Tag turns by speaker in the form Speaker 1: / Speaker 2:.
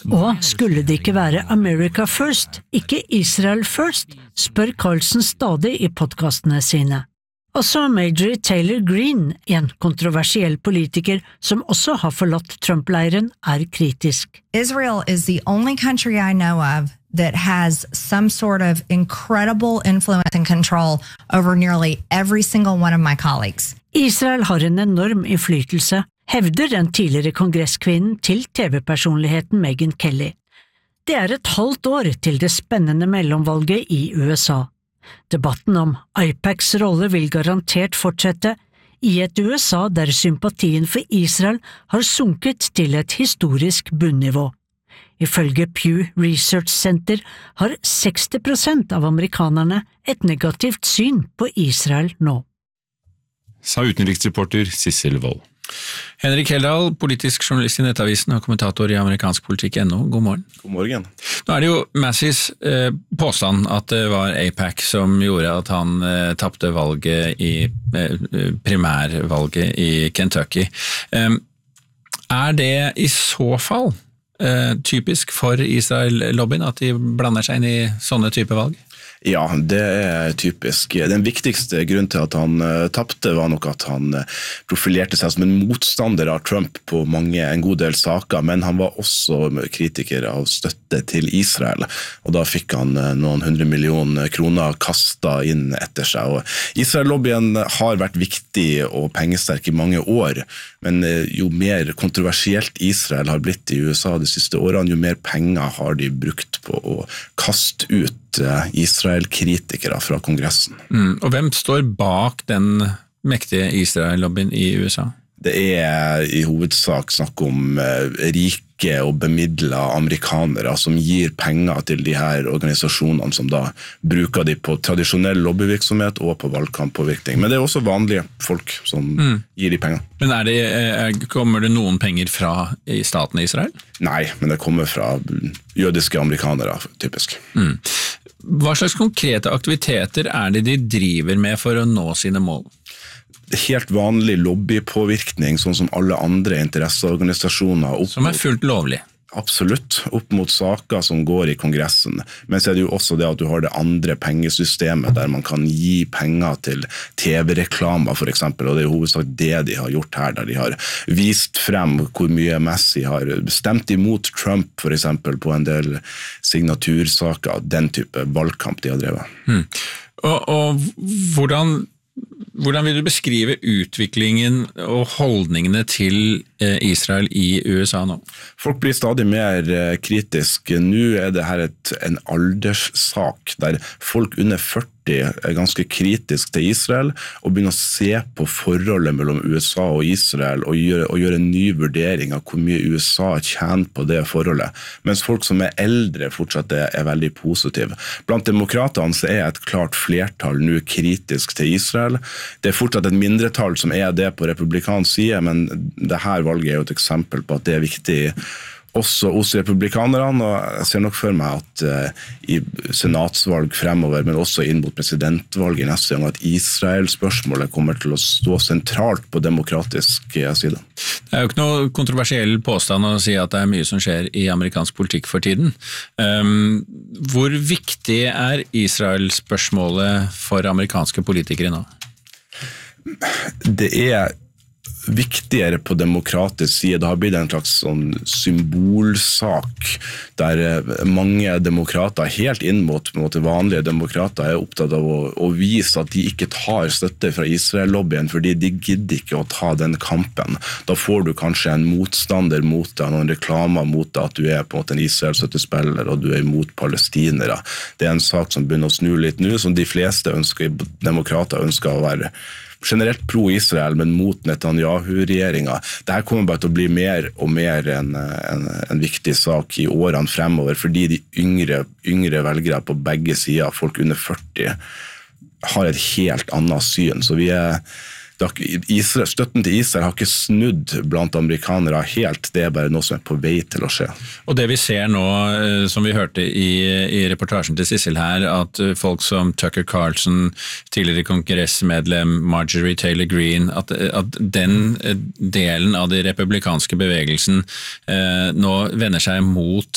Speaker 1: Og skulle det ikke være America first, ikke Israel first, spør Carlson stadig i podcastene sine. Også Marjorie Taylor Greene, en kontroversiell politiker som også har forlatt Trump-leiren, kritisk.
Speaker 2: Israel is the only country I know of that has some sort of incredible influence and control over nearly every single one of my colleagues.
Speaker 1: Israel har en enorm innflytelse, hevder den tidligere kongresskvinnen til TV-personligheten Megyn Kelly. Det et halvt år til det spennende mellomvalget i USA. Debatten om AIPACs rolle vil garantert fortsette i et USA der sympatien for Israel har sunket til et historisk bunnivå. Ifølge Pew Research Center har 60% av amerikanerne et negativt syn på Israel nå.
Speaker 3: Sa utenriksreporter Sissel Wold.
Speaker 4: Henrik Heldal, politisk journalist i Nettavisen og kommentator i amerikansk politikk.no. God morgen.
Speaker 5: God morgen.
Speaker 4: Nå det jo Massis påstand at det var AIPAC som gjorde at han tappte valget i primærvalget i Kentucky. Det i så fall typisk for Israel-lobbyen at de blander seg inn i sånne type valg?
Speaker 5: Ja, det typisk. Den viktigste grunnen til at han tappte var nok at han profilerte seg som en motstander av Trump på en god del saker, men han var også kritiker av støtte til Israel, og da fikk han noen 100 millioner kroner kastet inn etter seg. Og Israel-lobbyen har vært viktig og pengesterk i mange år, men jo mer kontroversielt Israel har blitt i USA de siste årene, jo mer penger har de brukt på å kaste ut Israel-kritikere fra kongressen.
Speaker 4: Og hvem står bak den mektige Israel-lobbyen i USA?
Speaker 5: Det i hovedsak snakk om rike og bemidlede amerikanere som gir penger til de her organisasjonene som da bruker de på tradisjonell lobbyvirksomhet og på valgkamppåvirkning. Men det også vanlige folk som gir de penger.
Speaker 4: Men kommer det noen penger fra staten Israel?
Speaker 5: Nei, men det kommer fra jødiske amerikanere, typisk.
Speaker 4: Hva slags konkrete aktiviteter det de driver med for å nå sine mål?
Speaker 5: Helt vanlig lobbypåvirkning, sånn som alle andre interesseorganisasjoner.
Speaker 4: Som fullt lovlig?
Speaker 5: Absolutt, opp mot saker som går i kongressen. Men så det jo også det at du har det andre pengesystemet der man kan gi penger til TV-reklamer for eksempel, og det jo hovedsak det de har gjort her, der de har vist frem hvor mye Messi har stemt imot Trump for eksempel på en del signatursaker, den type valgkamp de har drevet.
Speaker 4: Og hvordan vil du beskrive utviklingen og holdningene til Israel i USA nå?
Speaker 5: Folk blir stadig mer kritiske. Nå det her en alderssak der folk under 40 ganske kritisk til Israel og begynner å se på forholdet mellom USA og Israel og gjøre en ny vurdering av hvor mye USA tjener på det forholdet, mens folk som eldre fortsatt veldig positive. Blant demokratene så et klart flertall nå kritisk til Israel. Det fortsatt et mindretall som det på republikansk side, men det her valget jo et eksempel på at det viktig også hos republikanerne, og jeg ser nok for meg at i senatsvalg fremover, men også inn mot presidentvalg i neste gang, at Israel-spørsmålet kommer til å stå sentralt på demokratisk side.
Speaker 4: Det jo ikke noe kontroversiell påstand å si at det mye som skjer i amerikansk politikk for tiden. Hvor viktig Israel-spørsmålet for amerikanske politikere nå?
Speaker 5: Det viktigere på demokratisk side. Det har blitt en slags sånn symbolsak der mange demokrater, helt inn mot vanlige demokrater, opptatt av å vise at de ikke tar støtte fra Israel-lobbyen, fordi de gidder ikke å ta den kampen. Da får du kanskje en motstander mot deg, noen reklamer mot deg, at du på en måte en Israel-støttespiller, og du imot palestinere. Det en sak som begynner å snu litt nå, som de fleste demokrater ønsker å være generelt pro-Israel, men mot Netanyahu-regjeringa. Dette kommer bare til å bli mer og mer en viktig sak i årene fremover, fordi de yngre velgere på begge sider, folk under 40, har et helt annet syn. Så støtten til Israel har ikke snudd blant amerikanere helt, det bare noe som på vei til å skje.
Speaker 4: Og det vi ser nå, som vi hørte i reportasjen til Sissel her, at folk som Tucker Carlson, tidligere kongressmedlem Marjorie Taylor Greene, at den delen av den republikanske bevegelsen nå vender seg mot